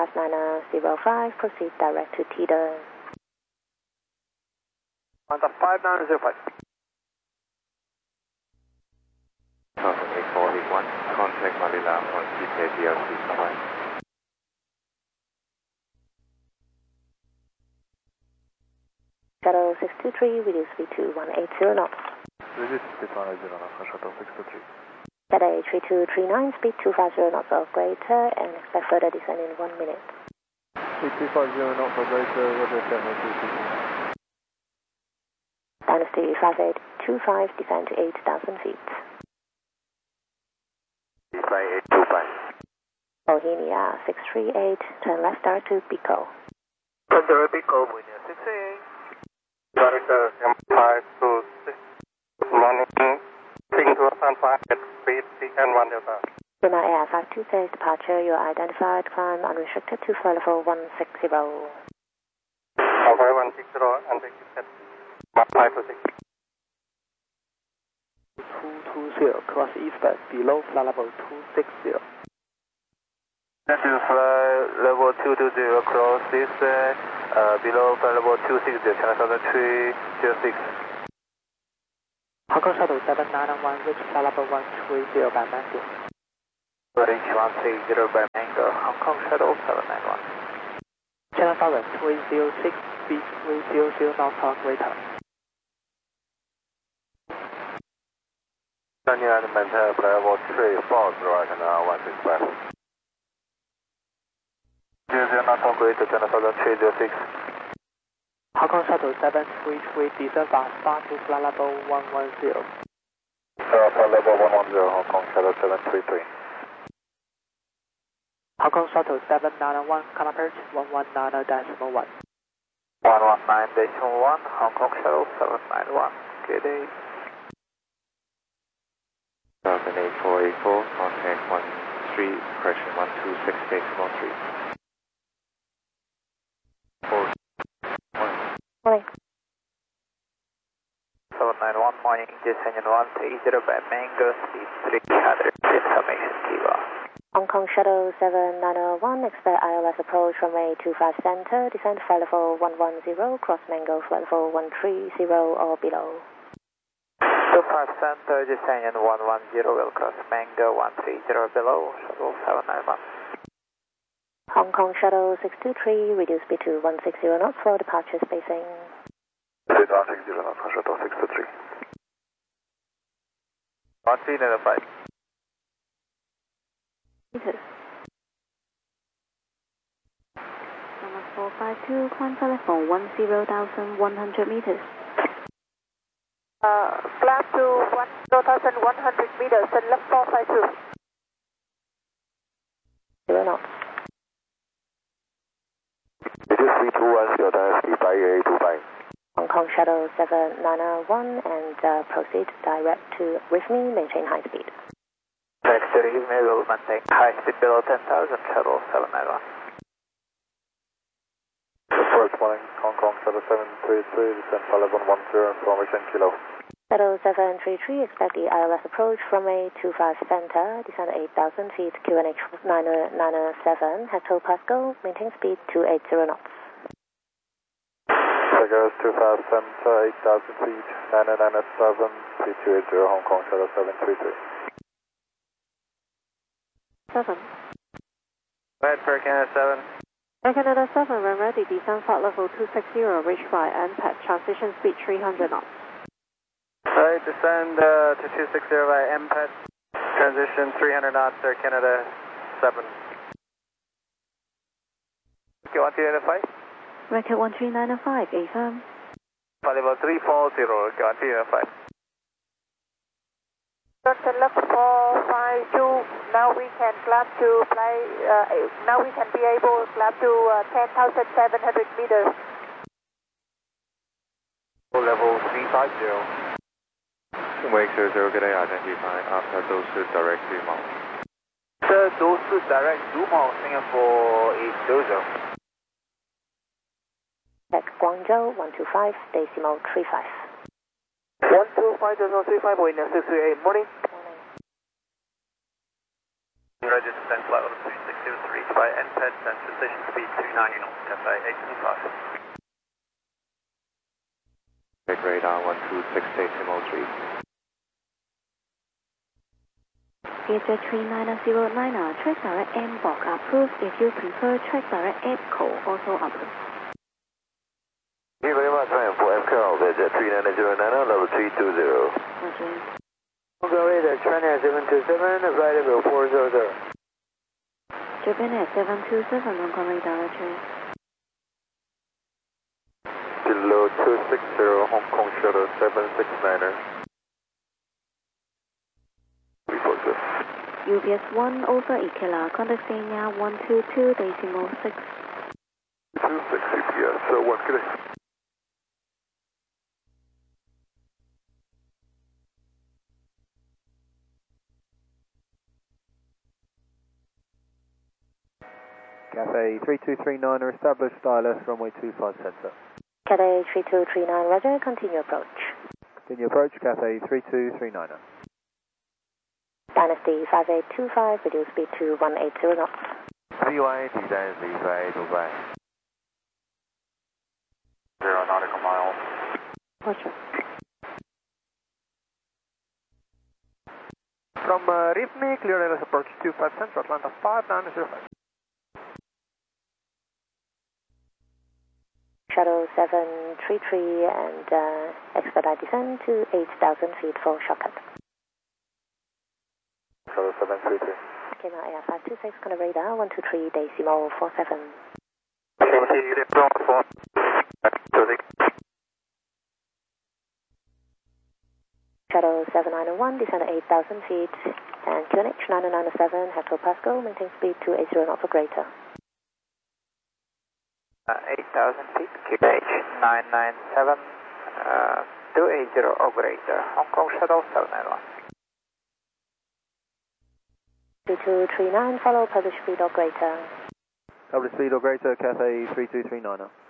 5905, proceed direct to Teeter. On the 5905. Southern 8481, contact Manila on PKDLC somewhere. Shuttle 623, reduce speed to 180 knots. Reduce speed 180 knots for Shuttle 623. Cathay 3239, speed 250 knots or greater, and expect further descent in 1 minute. Speed 250 knots or greater, Roger, Cathay 3239. Dynasty 5825, descend to 8,000 feet. 5825. Bohemia 638, turn left direct to Pico. Turn direct Pico, Bohemia 638. Director M526. Morning, Ping to San Francisco, speed CN 1 Delta. Luna Air 526, departure, you are identified, climb unrestricted to flight level 160. Alpha 160, unrestricted, 526. 220, cross eastbound, below flight level 260. This is flight level 220, cross eastbound, below flight level 260, China Southern 306. Hong Kong Shuttle 791, reach flight level 130 by Mango. Reach 130 by Mango, Hong Kong Shuttle 791. China Southern 306, speed 300 knots or greater. Daniel and maintain flight level 34, direct now 165. 00 knots or greater, China Southern 306. Hong Kong Shuttle 733, descend fast to flight level 110. Flight level 110, Hong Kong Shuttle 733. Hong Kong Shuttle 791, climb approach 119.1. 119.1, Hong Kong Shuttle 791. Good day. Southern 8484, contact 13, correction 126.3. Morning. 791, morning, descending 130 by Mango, speed 300, information Kiva. Hong Kong Shuttle 7901, expect ILS approach runway 25 center, descend flight level 110, cross Mango flight level 130 or below. 25 center, descending 110, will cross Mango 130 below, Shuttle 791. Hong Kong Shuttle 623, reduce speed to 160 knots for departure spacing. Speed 160 knots for Shuttle 623. 1395. Meters. Number 452, climb flight level 10,100 meters. Climb to 10,100 meters and left 452. 0 knots. Reduce speed 210, Dynasty 5825. Hong Kong Shuttle 7901 and proceed direct to with me, maintain high speed. Next 30 will maintain high speed below 10,000, Shuttle 791. First morning, Hong Kong Shuttle 733, descend flight level 110, information Kilo. Shuttle 733, expect the ILS approach from a 25 center, descend 8,000 feet, QNH 907, Hector Pascal, maintain speed 280 knots. Figures 25 center, 8,000 feet, 997, speed 280, Hong Kong Shuttle 733. 7. Red for Canada 7. Air Canada 7, when ready, descend flight level 260, reach by NPAD, transition speed 300 knots. Right, descend to 260 by MPET, transition 300 knots, Air Canada 7. Okay, 1395. Record 13905, affirm. Flight level 340, okay, 1395. Turn left 452, now we can climb to fly, now we can be able to climb to 10,700 meters. Level 350. Wake 00, good day, identify after those direct to Mount. Sir, those direct Dumont, Singapore 800. Back Guangzhou 125, decimal 35. 125.35, Boeing 638, morning. Register 10 flight level 3603. by NPEDs and transition speed 290 knots, Cathay 875. Take radar 126 decimal 3. Vietjet 39009, track direct MBOC approved. If you prefer track direct EPCO, also approved. Thank you very much, for FCAL, Vietjet 39009, level 320. Roger. Bulgaria, China 727, flight level 400. Japan Air 727, Hong Kong radar, roger. Below 260, Hong Kong shuttle 769er. Report good. UPS 1 over Ikela, contact Senia 122 decimal 6. 26 CPS, so 1 good. Cathay 3239 established ILS runway 25 center. Cathay 3239, roger, continue approach. Continue approach, Cathay 3239. Dynasty 5825, reduce speed to 180 knots. VY, Dynasty 5825. 0 nautical miles. Roger. From RIFMI, clear ILS approach 25 center, Atlanta 5905. Shuttle 733 and expedite descent to 8,000 feet for shortcut. Shuttle 733. Okay, now Air 526, kind of radar 123 decimal 47. Shuttle 7901, descend at 8,000 feet, and QNH 9907, hectopascal, maintain speed 280 knots or greater. 8,000 feet, QH 997, 280 or greater, Hong Kong shuttle 791. 2239, follow published speed or greater. Published speed or greater, Cathay 3239.